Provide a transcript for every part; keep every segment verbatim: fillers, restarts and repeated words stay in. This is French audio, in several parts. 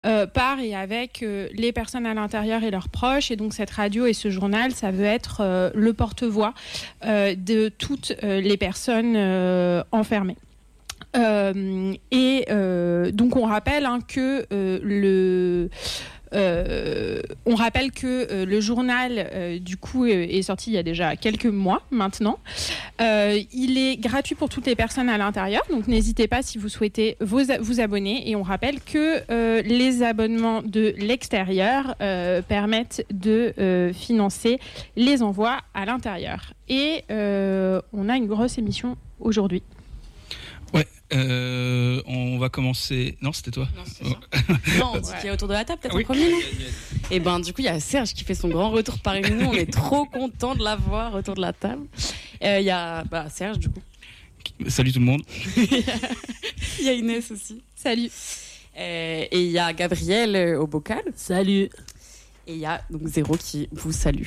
euh, par et avec euh, les personnes à l'intérieur et leurs proches. Et donc cette radio et ce journal, ça veut être euh, le porte-voix euh, de toutes euh, les personnes euh, enfermées. Euh, et euh, donc on rappelle hein, que euh, le Euh, on rappelle que euh, le journal, euh, du coup, est, est sorti il y a déjà quelques mois maintenant. Euh, il est gratuit pour toutes les personnes à l'intérieur, donc n'hésitez pas si vous souhaitez vous, vous abonner. Et on rappelle que euh, les abonnements de l'extérieur euh, permettent de euh, financer les envois à l'intérieur. Et euh, on a une grosse émission aujourd'hui. Ouais, euh, on va commencer. Non, c'était toi. Non, c'était ça. Non, on dit qu'il y a autour de la table, peut-être oui. en premier, non ? Et ben, du coup, il y a Serge qui fait son grand retour parmi nous. On est trop content de l'avoir autour de la table. Il euh, y a bah, Serge, du coup. Salut tout le monde. Il y a Inès aussi. Salut. Euh, et il y a Gabriel euh, au bocal. Salut. Et il y a donc Zéro qui vous salue.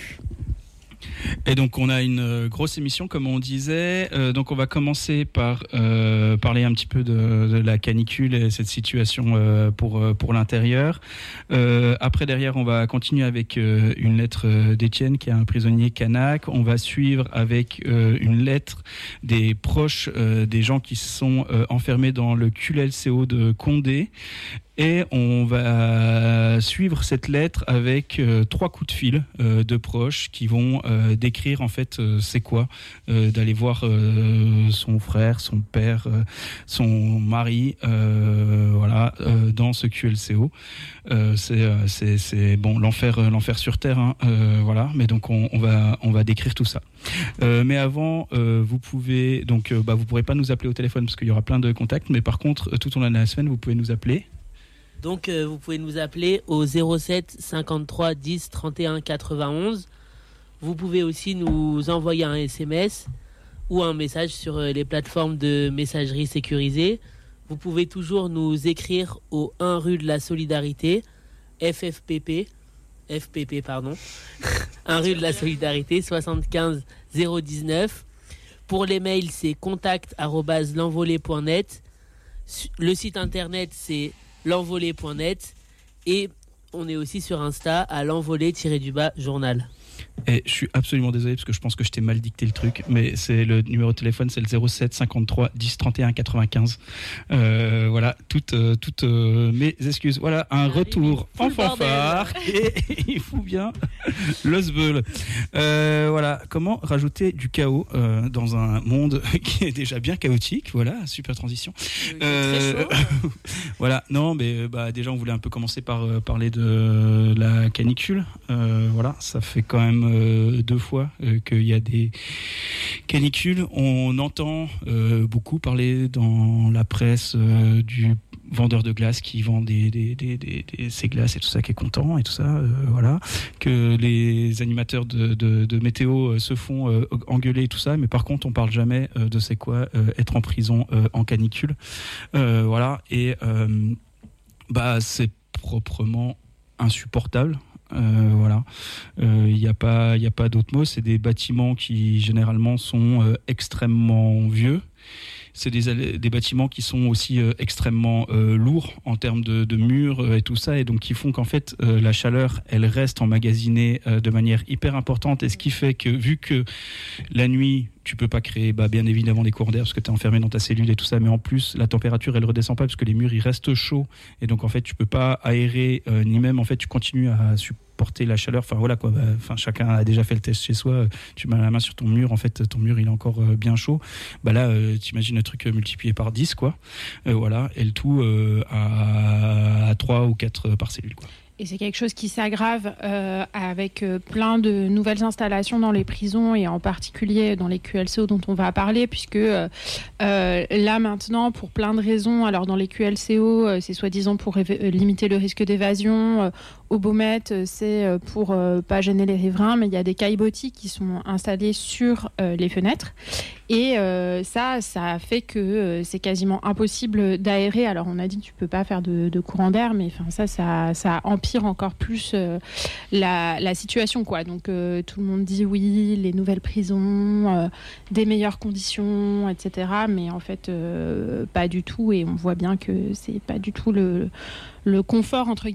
Et donc on a une euh, grosse émission comme on disait, euh, donc on va commencer par euh, parler un petit peu de, de la canicule et cette situation euh, pour, euh, pour l'intérieur. Euh, après derrière on va continuer avec euh, une lettre d'Étienne qui est un prisonnier kanak. On va suivre avec euh, une lettre des proches euh, des gens qui sont euh, enfermés dans le Q L C O de Condé. Et on va suivre cette lettre avec euh, trois coups de fil euh, de proches qui vont euh, décrire en fait euh, c'est quoi euh, d'aller voir euh, son frère, son père, euh, son mari, euh, voilà, euh, dans ce Q L C O. Euh, c'est, euh, c'est, c'est bon l'enfer, euh, l'enfer sur terre, hein, euh, voilà. Mais donc on, on va on va décrire tout ça. Euh, mais avant, euh, vous pouvez donc euh, bah vous pourrez pas nous appeler au téléphone parce qu'il y aura plein de contacts. Mais par contre, tout au long de la semaine, vous pouvez nous appeler. Donc euh, vous pouvez nous appeler au zéro sept cinquante-trois dix trente et un quatre-vingt-onze. Vous pouvez aussi nous envoyer un S M S ou un message sur euh, les plateformes de messagerie sécurisée. Vous pouvez toujours nous écrire au un rue de la Solidarité, F F P P, F P P pardon, un rue de la Solidarité, soixante-quinze zéro dix-neuf. Pour les mails, c'est contact arobase l'envolée point net. Le site internet, c'est l'envolée point net et on est aussi sur Insta à l'envolée-du-bas journal. Et je suis absolument désolé parce que je pense que je t'ai mal dicté le truc, mais c'est le numéro de téléphone, c'est le zéro sept cinquante-trois dix trente et un quatre-vingt-quinze. Euh, voilà, toutes, euh, toutes euh, mes excuses. Voilà, un retour en fanfare et il fout bien le sbeul. Euh, voilà, comment rajouter du chaos euh, dans un monde qui est déjà bien chaotique. Voilà, super transition. Euh, très chaud. Voilà, non, mais bah, déjà on voulait un peu commencer par euh, parler de la canicule. Euh, voilà, ça fait quand même euh, deux fois euh, qu'il y a des canicules. On entend euh, beaucoup parler dans la presse euh, du vendeur de glace qui vend des, des, des, des, des, ses glaces et tout ça, qui est content et tout ça, euh, voilà, que les animateurs de, de, de météo euh, se font euh, engueuler et tout ça, mais par contre on parle jamais euh, de c'est quoi euh, être en prison euh, en canicule, euh, voilà, et euh, bah c'est proprement insupportable. Euh, voilà, il euh, n'y a pas, il y a pas d'autre mot. C'est des bâtiments qui généralement sont euh, extrêmement vieux. C'est des, des bâtiments qui sont aussi euh, extrêmement euh, lourds en termes de, de murs euh, et tout ça, et donc qui font qu'en fait euh, la chaleur elle reste emmagasinée euh, de manière hyper importante, et ce qui fait que vu que la nuit tu peux pas créer bah, bien évidemment des courants d'air parce que tu es enfermé dans ta cellule et tout ça, mais en plus la température elle redescend pas parce que les murs ils restent chauds, et donc en fait tu peux pas aérer euh, ni même en fait tu continues à supporter la chaleur. Enfin voilà quoi, bah, enfin chacun a déjà fait le test chez soi, tu mets la main sur ton mur, en fait ton mur il est encore euh, bien chaud, bah là euh, t'imagines le truc multiplié par dix quoi, euh, voilà, et le tout euh, à, à trois ou quatre par cellule quoi. Et c'est quelque chose qui s'aggrave euh, avec euh, plein de nouvelles installations dans les prisons et en particulier dans les Q L C O dont on va parler, puisque euh, euh, là maintenant, pour plein de raisons, alors dans les Q L C O, euh, c'est soi-disant pour éve- limiter le risque d'évasion, euh, au Beaumet, euh, c'est euh, pour euh, pas gêner les riverains, mais il y a des caillebotis qui sont installés sur euh, les fenêtres. Et euh, ça, ça fait que euh, c'est quasiment impossible d'aérer. Alors on a dit que tu peux pas faire de, de courant d'air, mais enfin ça, ça, ça empire encore plus euh, la, la situation, quoi. Donc euh, tout le monde dit oui, les nouvelles prisons, euh, des meilleures conditions, et cetera. Mais en fait, euh, pas du tout. Et on voit bien que c'est pas du tout le le confort entre